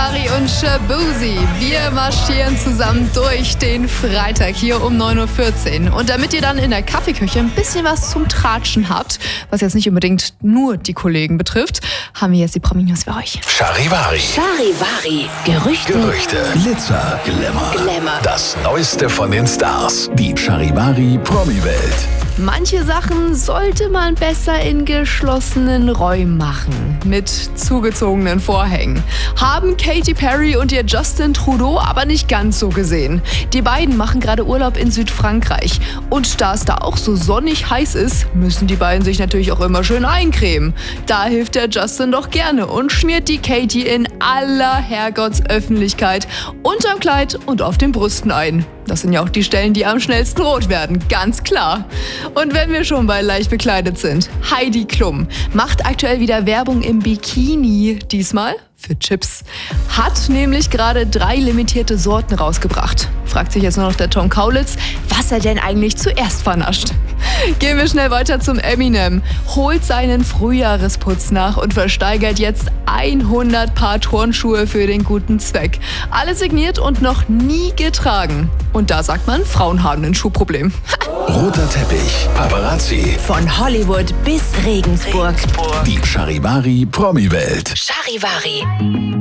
Charivari und Shaboozey. Wir marschieren zusammen durch den Freitag hier um 9.14 Uhr. Und damit ihr dann in der Kaffeeküche ein bisschen was zum Tratschen habt, was jetzt nicht unbedingt nur die Kollegen betrifft, haben wir jetzt die Promi-News für euch. Charivari. Charivari. Gerüchte. Glitzer. Glamour. Das Neueste von den Stars. Die Charivari Promi-Welt. Manche Sachen sollte man besser in geschlossenen Räumen machen, mit zugezogenen Vorhängen. Haben Katy Perry und ihr Justin Trudeau aber nicht ganz so gesehen. Die beiden machen gerade Urlaub in Südfrankreich. Und da es da auch so sonnig heiß ist, müssen die beiden sich natürlich auch immer schön eincremen. Da hilft der Justin doch gerne und schmiert die Katy in aller Herrgottsöffentlichkeit unterm Kleid und auf den Brüsten ein. Das sind ja auch die Stellen, die am schnellsten rot werden, ganz klar. Und wenn wir schon bei leicht bekleidet sind, Heidi Klum macht aktuell wieder Werbung im Bikini, diesmal für Chips. Hat nämlich gerade 3 limitierte Sorten rausgebracht. Fragt sich jetzt nur noch der Tom Kaulitz, was er denn eigentlich zuerst vernascht. Gehen wir schnell weiter zum Eminem. Holt seinen Frühjahresputz nach und versteigert jetzt 100 Paar Turnschuhe für den guten Zweck. Alle signiert und noch nie getragen. Und da sagt man, Frauen haben ein Schuhproblem. Roter Teppich. Paparazzi. Von Hollywood bis Regensburg. Die Charivari Promi-Welt. Charivari.